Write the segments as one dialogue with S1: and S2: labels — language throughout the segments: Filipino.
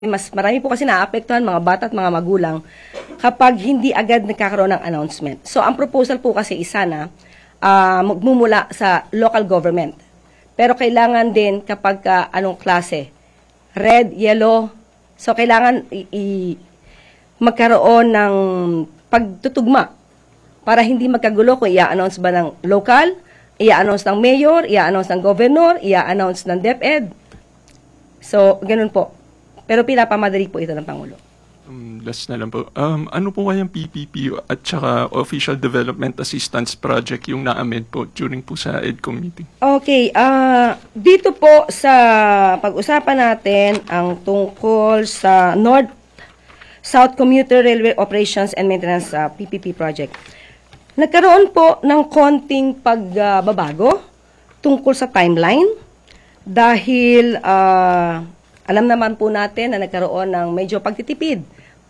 S1: mas marami po kasi naapektuhan mga bata at mga magulang kapag hindi agad nagkakaroon ng announcement. So, ang proposal po kasi isa na magmumula sa local government. Pero kailangan din kapag anong klase, red, yellow, so kailangan magkaroon ng pagtutugma para hindi magkagulo kung i-announce ba ng local, i-announce ng mayor, i-announce ng governor, i-announce ng DepEd. So, ganun po. Pero pinapamadali po ito ng Pangulo.
S2: Last na lang po. Ano po kayang PPP at saka Official Development Assistance Project yung na-amend po during po sa EDCO meeting?
S1: Okay. Dito po sa pag-usapan natin ang tungkol sa North-South Commuter Railway Operations and Maintenance PPP project. Nagkaroon po ng konting pagbabago tungkol sa timeline dahil alam naman po natin na nagkaroon ng medyo pagtitipid,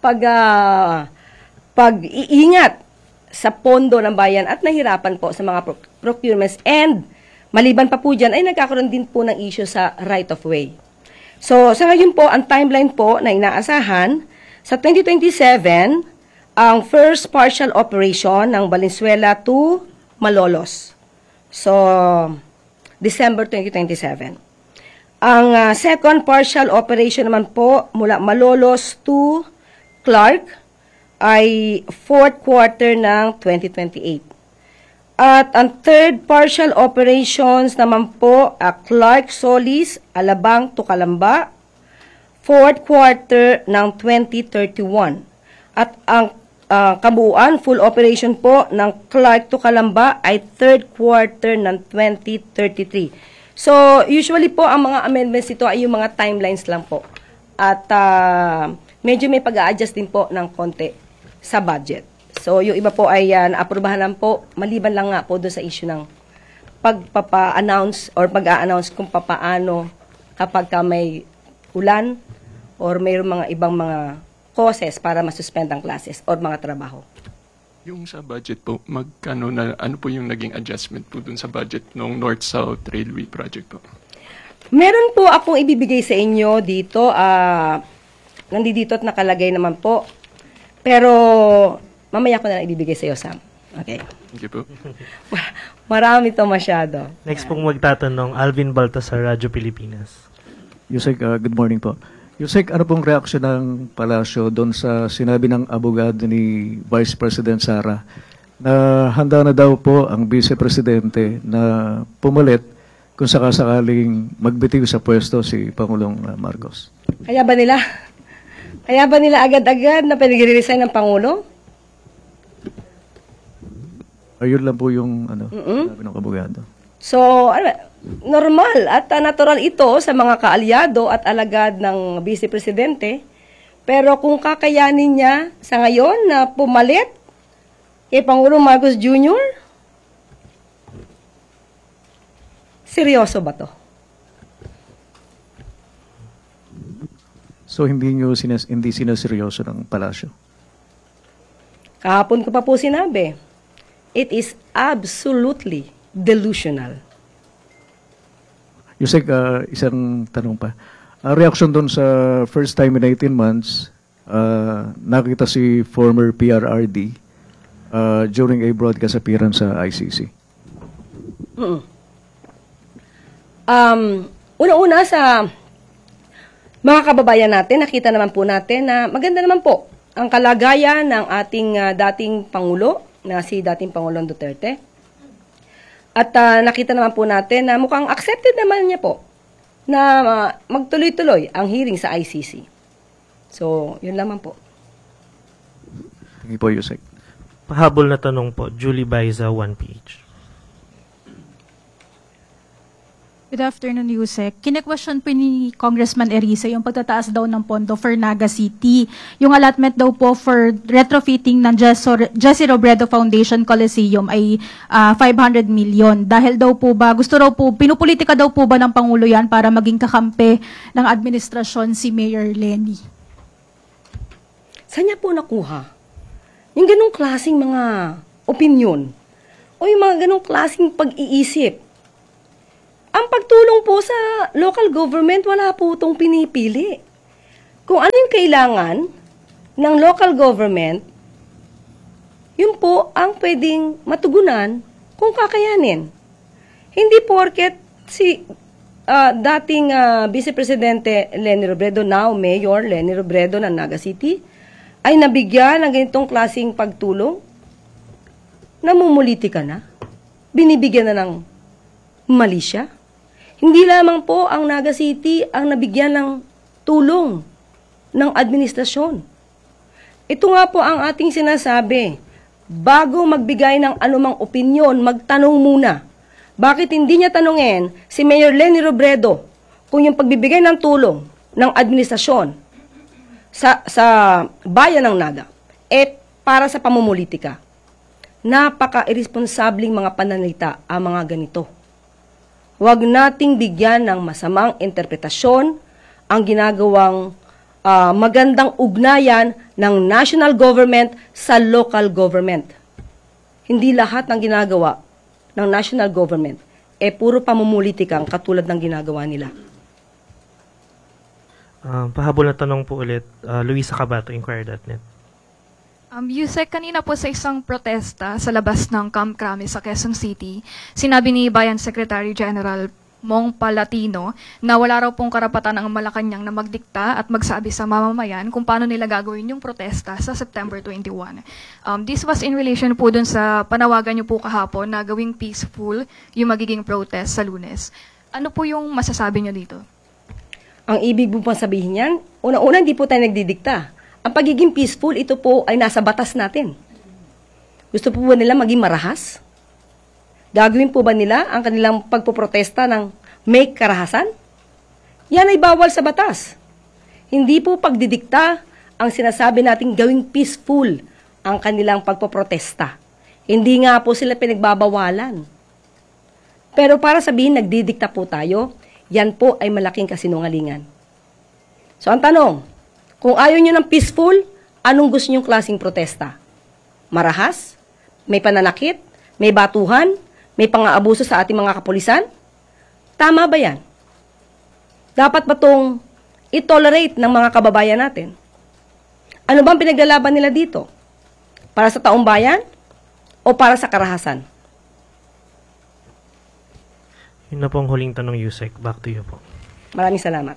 S1: pag-iingat sa pondo ng bayan at nahirapan po sa mga procurements and maliban pa po dyan ay nagkakaroon din po ng issue sa right of way. So sa ngayon po, ang timeline po na inaasahan sa 2027, ang first partial operation ng Valenzuela to Malolos. So December 2027. Ang second partial operation naman po mula Malolos to Clark ay fourth quarter ng 2028. At ang third partial operations naman po Clark Solis, Alabang to Calamba, fourth quarter ng 2031. At ang kabuuan, full operation po ng Clark to Calamba ay third quarter ng 2033. So, usually po, ang mga amendments ito ay yung mga timelines lang po. At medyo may pag-a-adjust din po ng konti sa budget. So, yung iba po ay naaprubahan lang po, maliban lang nga po doon sa issue ng pagpapa-announce or pag-a-announce kung papaano kapag may ulan or mayroong mga ibang mga causes para masuspend ang classes or mga trabaho.
S2: Yung sa budget po, ano po yung naging adjustment po dun sa budget ng North-South Railway Project po?
S1: Meron po akong ibibigay sa inyo dito. Nandito at nakalagay naman po. Pero mamaya ko na lang ibibigay sa iyo, Sam. Okay.
S2: Thank you po.
S1: Marami to masyado.
S3: Next pong magtatanong, Alvin Baltasar, Radyo Pilipinas.
S4: Yusek, good morning po. Yusek, ano pong reaksyon ng Palasyo doon sa sinabi ng abogado ni Vice President Sara na handa na daw po ang Vice Presidente na pumalit kung sakasakaling magbitiw sa pwesto si Pangulong Marcos?
S1: Kaya ba nila agad-agad na pinag-resign ng Pangulo?
S4: Ayun lang po yung sinabi ng abogado.
S1: So, normal at natural ito sa mga kaalyado at alagad ng Vice Presidente. Pero kung kakayanin niya sa ngayon na pumalit kay Pangulong Marcos Jr., seryoso ba to?
S4: So, hindi sinaseryoso ng Palasyo?
S1: Kahapon ko pa po sinabi, it is absolutely delusional.
S4: Yusek, isang tanong pa. Reaction doon sa first time in 18 months, nakita si former PRRD during a broadcast appearance sa ICC.
S1: Una-una sa mga kababayan natin, nakita naman po natin na maganda naman po ang kalagayan ng ating dating Pangulo, na si dating Pangulong Duterte. At nakita naman po natin na mukhang accepted naman niya po na magtuloy-tuloy ang hearing sa ICC. So, yun lamang po.
S4: Thank you po, Yusek.
S3: Pahabol na tanong po, Julie Baiza, 1PH.
S5: Good afternoon, Yusek. Kine-question po ni Congressman Erice yung pagtataas daw ng pondo for Naga City. Yung allotment daw po for retrofitting ng Jesse Robredo Foundation Coliseum ay 500 million. Dahil daw po ba, pinupolitika daw po ba ng Pangulo yan para maging kakampi ng administrasyon si Mayor Lenny?
S1: Saan niya po nakuha? Yung ganong klaseng mga opinion o yung mga ganong klaseng pag-iisip. Ang pagtulong po sa local government, wala po itong pinipili. Kung kailangan ng local government, yun po ang pwedeng matugunan kung kakayanin. Hindi porket si dating Vice Presidente Leni Robredo, now Mayor Leni Robredo ng Naga City, ay nabigyan ng ganitong klaseng pagtulong, namumuliti ka na, binibigyan na ng mali siya. Hindi lamang po ang Naga City ang nabigyan ng tulong ng administrasyon. Ito nga po ang ating sinasabi. Bago magbigay ng anumang opinyon, magtanong muna. Bakit hindi niya tanungin si Mayor Leni Robredo kung yung pagbibigay ng tulong ng administrasyon sa bayan ng Naga para sa pamumulitika? Napaka-irresponsabling mga pananalita ang mga ganito. Huwag nating bigyan ng masamang interpretasyon ang ginagawang magandang ugnayan ng national government sa local government. Hindi lahat ng ginagawa ng national government puro pamumulitikang katulad ng ginagawa nila.
S3: Pahabol na tanong po ulit, Luisa Cabato, Inquirer.net.
S6: Yusek, kanina po sa isang protesta sa labas ng Camp Crame sa Quezon City, sinabi ni Bayan Secretary General Mong Palatino na wala raw pong karapatan ng Malacanang na magdikta at magsabi sa mamamayan kung paano nila gagawin yung protesta sa September 21. This was in relation po dun sa panawagan niyo po kahapon na gawing peaceful yung magiging protest sa Lunes. Ano po yung masasabi niyo dito?
S1: Ang ibig po pang sabihin yan, una-una hindi po tayo nagdidikta. Ang pagiging peaceful, ito po ay nasa batas natin. Gusto po ba nila maging marahas? Gagawin po ba nila ang kanilang pagpoprotesta ng may karahasan? Yan ay bawal sa batas. Hindi po pagdidikta ang sinasabi nating gawing peaceful ang kanilang pagpoprotesta. Hindi nga po sila pinagbabawalan. Pero para sabihin nagdidikta po tayo, yan po ay malaking kasinungalingan. So ang tanong, kung ayaw nyo ng peaceful, anong gusto nyong klaseng protesta? Marahas? May pananakit? May batuhan? May pang-aabuso sa ating mga kapulisan? Tama ba yan? Dapat ba itong i-tolerate ng mga kababayan natin? Ano bang pinaglalaban nila dito? Para sa taong bayan? O para sa karahasan?
S3: Yun na pong huling tanong, Yusek. Back to you po.
S1: Maraming salamat.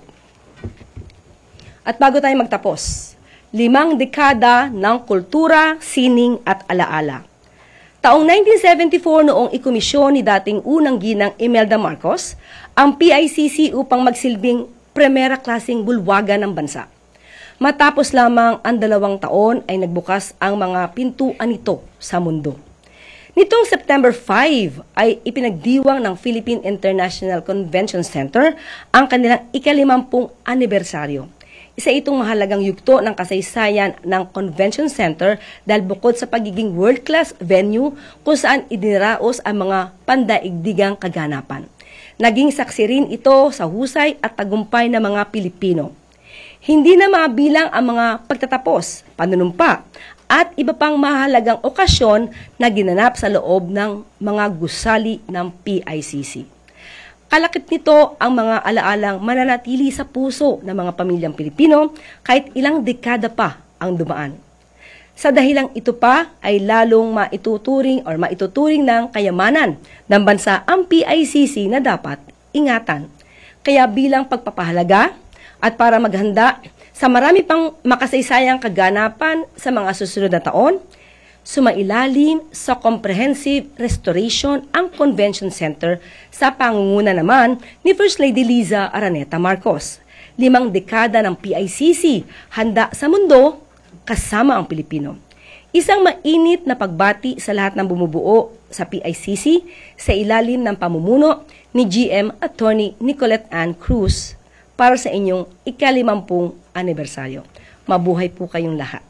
S1: At bago tayo magtapos, 5 dekada ng kultura, sining at alaala. Taong 1974 noong ikomisyon ni dating unang ginang Imelda Marcos ang PICC upang magsilbing primera klaseng bulwagan ng bansa. Matapos lamang ang 2 taon ay nagbukas ang mga pintuan nito sa mundo. Nitong September 5 ay ipinagdiwang ng Philippine International Convention Center ang kanilang ika-50 anibersaryo. Isa itong mahalagang yugto ng kasaysayan ng Convention Center dahil bukod sa pagiging world-class venue kung saan idinaraos ang mga pandaigdigang kaganapan. Naging saksi rin ito sa husay at tagumpay ng mga Pilipino. Hindi na mabilang ang mga pagtatapos, panunumpa, at iba pang mahalagang okasyon na ginanap sa loob ng mga gusali ng PICC. Kalakip nito ang mga alaalang mananatili sa puso ng mga pamilyang Pilipino kahit ilang dekada pa ang dumaan. Sa dahilang ito pa ay lalong maituturing ng kayamanan ng bansa ang PICC na dapat ingatan. Kaya bilang pagpapahalaga at para maghanda sa marami pang makasaysayang kaganapan sa mga susunod na taon, sumailalim sa comprehensive restoration ang Convention Center sa pangunguna naman ni First Lady Liza Araneta Marcos. 5 dekada ng PICC, handa sa mundo, kasama ang Pilipino. Isang mainit na pagbati sa lahat ng bumubuo sa PICC sa ilalim ng pamumuno ni GM Attorney Nicolette Ann Cruz para sa inyong ika-50 anibersaryo. Mabuhay po kayong lahat.